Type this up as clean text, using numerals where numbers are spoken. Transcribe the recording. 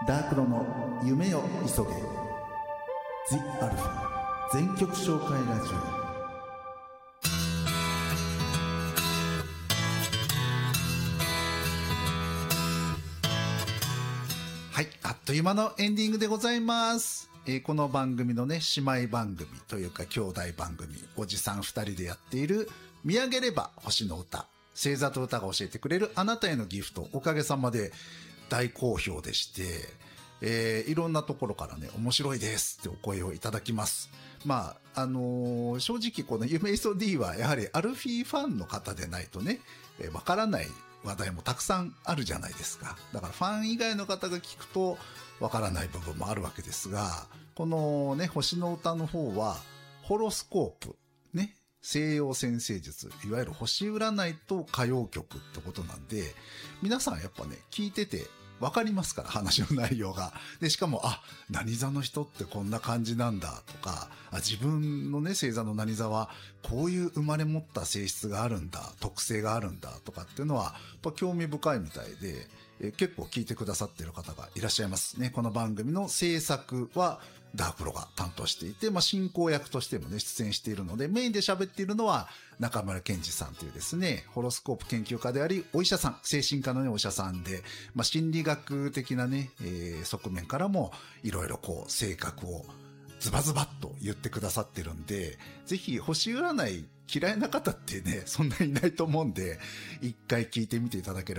ダークロの夢よ急げ The アルファ全曲紹介ラジオ。はい、あっという間のエンディングでございます。この番組のね、姉妹番組というか兄弟番組、おじさん二人でやっている見上げれば星の歌、星座と歌が教えてくれるあなたへのギフト、おかげさまで大好評でして、いろんなところからね、面白いですってお声をいただきます。まあ、正直この夢いそ D はやはりアルフィーファンの方でないとね、わからない話題もたくさんあるじゃないですか。だからファン以外の方が聞くとわからない部分もあるわけですが、このね、星の歌の方は、ホロスコープ、ね、西洋占星術、いわゆる星占いと歌謡曲ってことなんで、皆さんやっぱね、聞いててわかりますから、話の内容が。で、しかも、何座の人ってこんな感じなんだとか、自分のね、星座の何座は、こういう生まれ持った性質があるんだ、特性があるんだとかっていうのは、やっぱ興味深いみたいで、結構聞いてくださっている方がいらっしゃいますね。この番組の制作は、ダークロが担当していて、進行役としてもね、出演しているので、メインで喋っているのは、中村健二さんというですね、ホロスコープ研究家であり、お医者さん、精神科のね、お医者さんで、心理学的なね、側面からも、いろいろこう、性格をズバズバッと言ってくださってるんで、ぜひ星占い嫌いな方ってね、そんなにいないと思うんで、一回聞いてみていただければ